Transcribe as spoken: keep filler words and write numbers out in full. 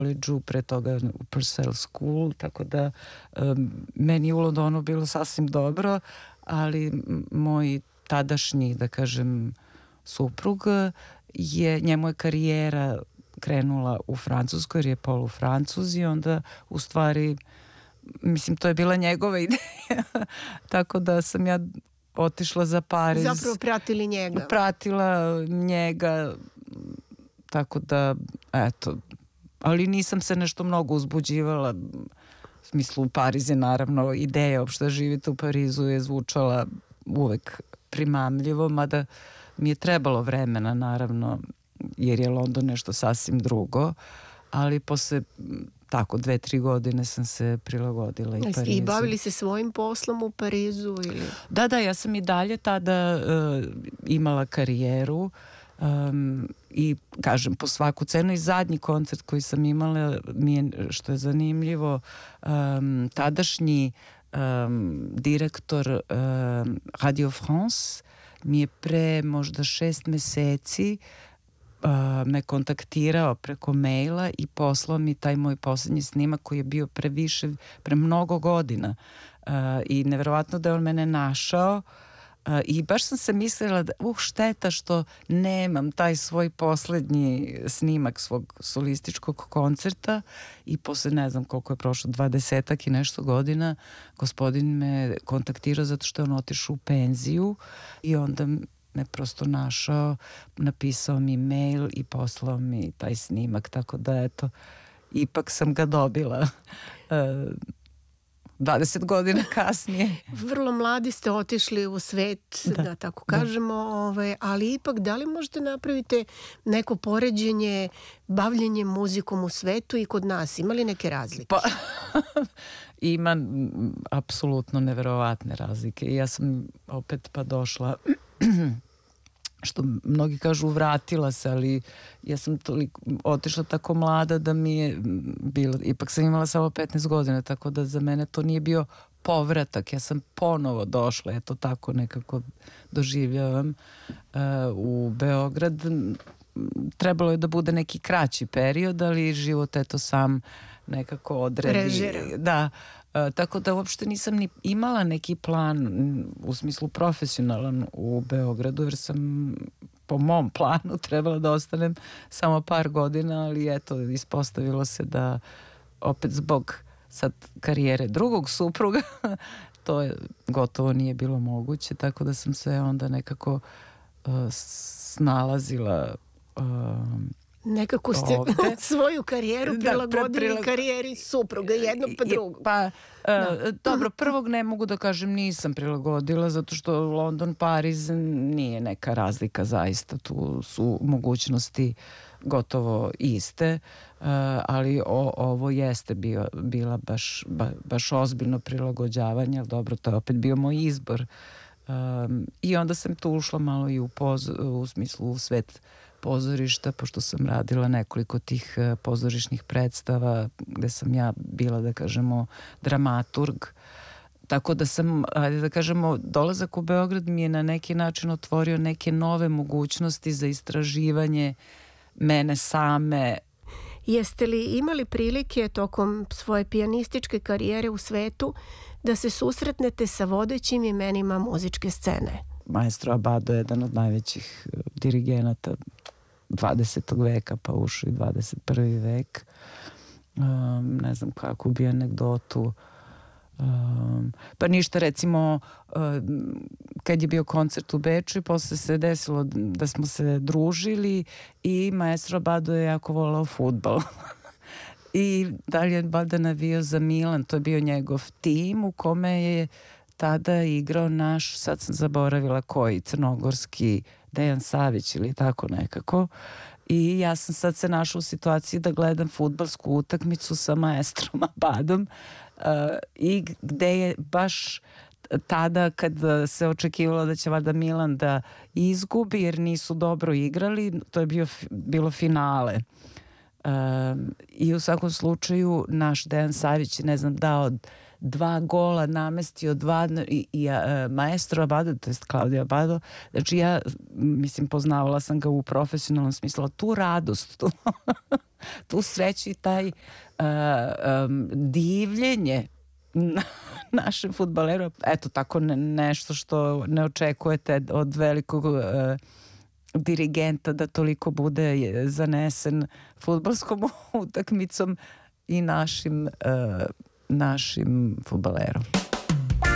koledžu, pre toga u Purcell School, tako da um, meni u Londonu bilo sasvim dobro, ali moj tadašnji, da kažem, suprug je, njemu je karijera krenula u Francuskoj, jer je polu Francuz i onda u stvari, mislim, to je bila njegova ideja, tako da sam ja otišla za Pariz. Zapravo pratili njega. Pratila njega, tako da, eto, ali nisam se nešto mnogo uzbuđivala. U smislu, Pariz je naravno ideja, uopšte živite u Parizu je zvučala uvek primamljivo, mada mi je trebalo vremena, naravno, jer je London nešto sasvim drugo, ali posle tako dve, tri godine sam se prilagodila i Parizu. I bavili se svojim poslom u Parizu? Ili? Da, da, ja sam i dalje tada uh, imala karijeru um, i kažem po svaku cenu. I zadnji koncert koji sam imala mi je, što je zanimljivo, um, tadašnji um, direktor um, Radio France mi je pre možda šest meseci Uh, me kontaktirao preko maila i poslao mi taj moj poslednji snimak koji je bio pre više, pre mnogo godina uh, i neverovatno da je on mene našao uh, i baš sam se mislila da uh šteta što nemam taj svoj poslednji snimak svog solističkog koncerta i posle ne znam koliko je prošlo, dvadesetak i nešto godina, gospodin me kontaktirao zato što je on otišao u penziju i onda me prosto našao, napisao mi mail i poslao mi taj snimak, tako da eto, ipak sam ga dobila dvadeset godina kasnije. Vrlo mladi ste otišli u svet, da, da tako kažemo, da. Ovaj, ali ipak da li možete napravite neko poređenje bavljenjem muzikom u svetu i kod nas? Ima li neke razlike? Pa, ima apsolutno neverovatne razlike i ja sam opet pa došla što mnogi kažu vratila se, ali ja sam toliko otišla tako mlada da mi je bilo, ipak sam imala samo petnaest godina, tako da za mene to nije bio povratak, ja sam ponovo došla, eto tako nekako doživljavam uh, u Beograd. Trebalo je da bude neki kraći period, ali život eto sam nekako odredi. Režira. Da, uh, tako da uopšte nisam ni imala neki plan u smislu profesionalan u Beogradu, jer sam po mom planu trebala da ostanem samo par godina, ali eto, ispostavilo se da opet zbog sad karijere drugog supruga to je gotovo nije bilo moguće, tako da sam se onda nekako uh, snalazila uh, nekako ste ovde svoju karijeru prilagodili da, prilag... karijeri supruga, jednog pa drugog. Pa, uh, da. Dobro, prvog ne mogu da kažem nisam prilagodila, zato što London, Pariz nije neka razlika zaista, tu su mogućnosti gotovo iste, uh, ali o, ovo jeste bio, bila baš, ba, baš ozbiljno prilagođavanje, ali dobro, to je opet bio moj izbor. Um, I onda sam tu ušla malo i u, poz, u smislu u svet pozorišta, pošto sam radila nekoliko tih uh, pozorišnih predstava gde sam ja bila, da kažemo, dramaturg. Tako da sam, ajde da kažemo, dolazak u Beograd mi je na neki način otvorio neke nove mogućnosti za istraživanje mene same. Jeste li imali prilike tokom svoje pijanističke karijere u svetu da se susretnete sa vodećim imenima muzičke scene? Maestro Abbado je jedan od najvećih dirigenata dvadesetog veka, pa ušao i dvadeset prvi vek. Um, ne znam kako bi anegdotu. Um, pa ništa, recimo um, kad je bio koncert u Beču i posle se desilo da smo se družili i maestro Abbado je jako volao fudbal i dalje je valjda navio za Milan, to je bio njegov tim u kome je tada igrao naš, sad sam zaboravila koji, crnogorski Dejan Savić ili tako nekako, i ja sam sad se našla u situaciji da gledam fudbalsku utakmicu sa maestrom Abbadom uh, i gde je baš tada kad se očekivalo da će valjda Milan da izgubi jer nisu dobro igrali, to je bio, bilo finale. Uh, i u svakom slučaju naš Dejan Savić, ne znam, dao dva gola namestio, dva, i, i uh, maestro Abado, to jest Claudio Abado, znači ja, mislim, poznavala sam ga u profesionalnom smislu, tu radost, tu, tu sreću i taj uh, um, divljenje na našem fudbaleru, eto tako ne, nešto što ne očekujete od velikog uh, dirigenta da toliko bude zanesen fudbalskom utakmicom i našim, uh, našim fudbalerom.